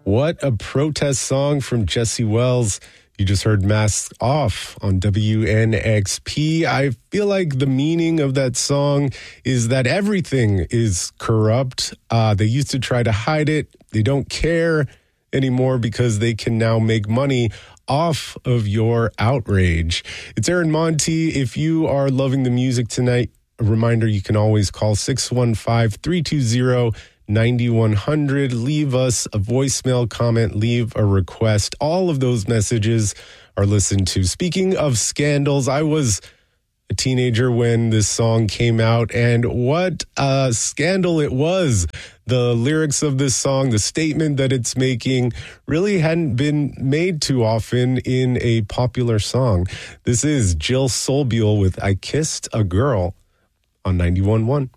What a protest song from Jesse Wells. You just heard Mask Off on WNXP. I feel like the meaning of that song is that everything is corrupt. They used to try to hide it. They don't care anymore because they can now make money off of your outrage. It's Aaron Monty. If you are loving the music tonight, a reminder, you can always call 615-320-9100. Leave us a voicemail, comment, leave a request. All of those messages are listened to. Speaking of scandals, I was a teenager when this song came out, and what a scandal it was. The lyrics of this song, the statement that it's making, really hadn't been made too often in a popular song. This is Jill Solbuel with I Kissed a Girl on 91.1.